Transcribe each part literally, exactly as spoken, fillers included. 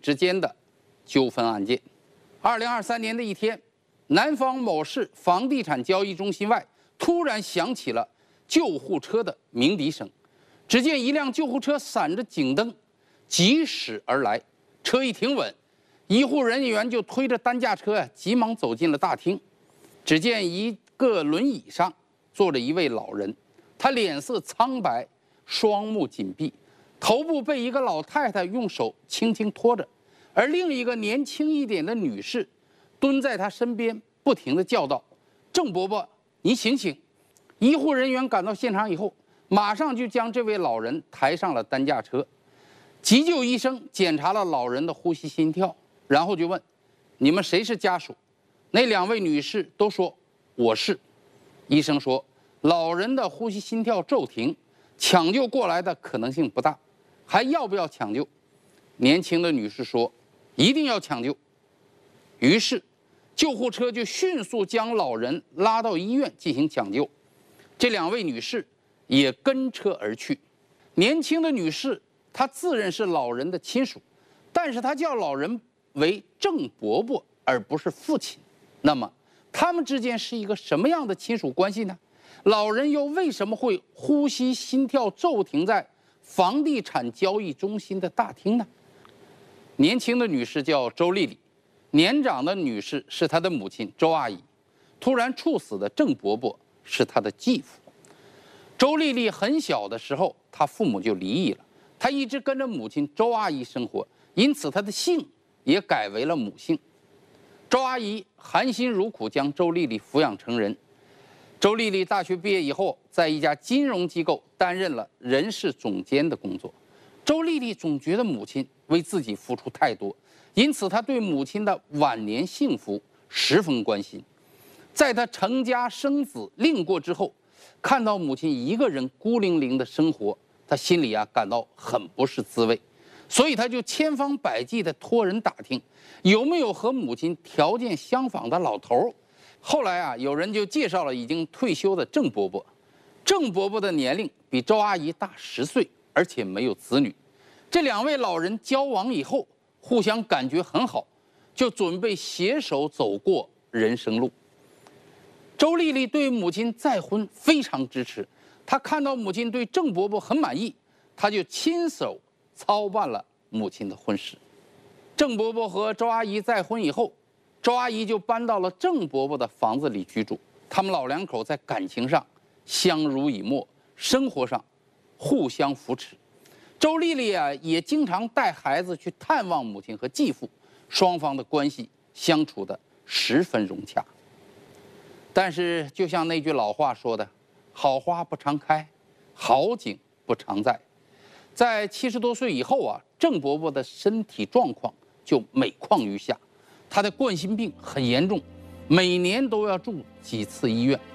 之间的纠纷案件。二零二三年的一天，南方某市房地产交易中心外突然响起了救护车的鸣笛声，只见一辆救护车闪着警灯疾驶而来，车一停稳，医护人员就推着担架车呀，急忙走进了大厅。只见一个轮椅上坐着一位老人，他脸色苍白，双目紧闭，头部被一个老太太用手轻轻托着，而另一个年轻一点的女士蹲在他身边，不停地叫道：“郑伯伯，你醒醒！”医护人员赶到现场以后，马上就将这位老人抬上了担架车。急救医生检查了老人的呼吸心跳，然后就问：“你们谁是家属？”那两位女士都说：“我是。”医生说：“老人的呼吸心跳骤停，抢救过来的可能性不大，还要不要抢救？”年轻的女士说：“一定要抢救。”于是，救护车就迅速将老人拉到医院进行抢救。这两位女士也跟车而去。年轻的女士她自认是老人的亲属，但是她叫老人为郑伯伯，而不是父亲。那么，他们之间是一个什么样的亲属关系呢？老人又为什么会呼吸心跳骤停在房地产交易中心的大厅呢？年轻的女士叫周丽丽，年长的女士是她的母亲周阿姨，突然猝死的郑伯伯是她的继父。周丽丽很小的时候，她父母就离异了，她一直跟着母亲周阿姨生活，因此她的姓也改为了母姓。周阿姨含辛茹苦将周丽丽抚养成人。周丽丽大学毕业以后，在一家金融机构担任了人事总监的工作。周丽丽总觉得母亲为自己付出太多，因此她对母亲的晚年幸福十分关心。在她成家生子另过之后，看到母亲一个人孤零零的生活，她心里啊感到很不是滋味，所以她就千方百计地托人打听有没有和母亲条件相仿的老头。后来啊，有人就介绍了已经退休的郑伯伯。郑伯伯的年龄比周阿姨大十岁，而且没有子女。这两位老人交往以后，互相感觉很好，就准备携手走过人生路。周丽丽对母亲再婚非常支持，她看到母亲对郑伯伯很满意，她就亲手操办了母亲的婚事。郑伯伯和周阿姨再婚以后，周阿姨就搬到了郑伯伯的房子里居住。他们老两口在感情上相濡以沫，生活上互相扶持。周丽丽啊，也经常带孩子去探望母亲和继父，双方的关系相处得十分融洽。但是，就像那句老话说的：“好花不常开，好景不常在。”在七十多岁以后啊，郑伯伯的身体状况就每况愈下，他的冠心病很严重，每年都要住几次医院。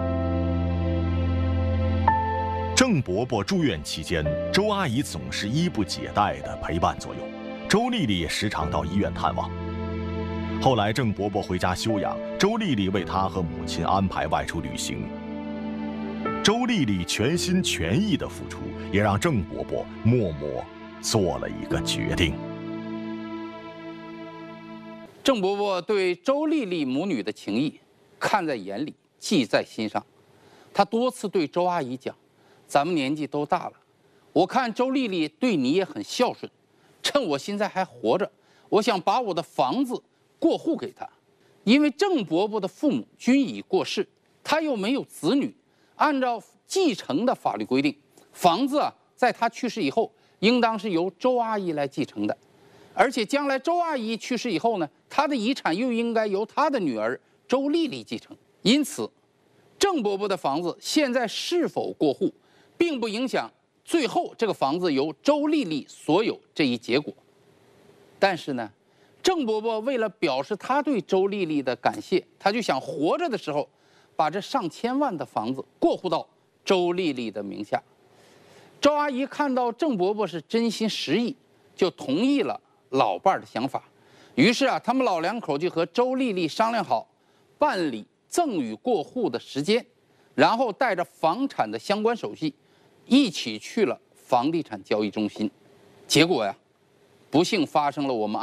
郑伯伯住院期间，周阿姨总是衣不解带的陪伴左右，周丽丽也时常到医院探望。后来郑伯伯回家休养，周丽丽为他和母亲安排外出旅行。周丽丽全心全意的付出，也让郑伯伯默默做了一个决定。 郑伯伯对周丽丽母女的情谊看在眼里，记在心上。他多次对周阿姨讲：“咱们年纪都大了，我看周丽丽对你也很孝顺，趁我现在还活着，我想把我的房子过户给她。因为郑伯伯的父母均已过世，他又没有子女，按照继承的法律规定，房子啊在他去世以后，应当是由周阿姨来继承的。而且将来周阿姨去世以后呢，她的遗产又应该由她的女儿周丽丽继承。因此，郑伯伯的房子现在是否过户，并不影响最后这个房子由周丽丽所有这一结果。但是呢，郑伯伯为了表示他对周丽丽的感谢，他就想活着的时候把这上千万的房子过户到周丽丽的名下。周阿姨看到郑伯伯是真心实意，就同意了老伴儿的想法。于是啊，他们老两口就和周丽丽商量好办理赠与过户的时间，然后带着房产的相关手续，一起去了房地产交易中心。结果呀，不幸发生了我们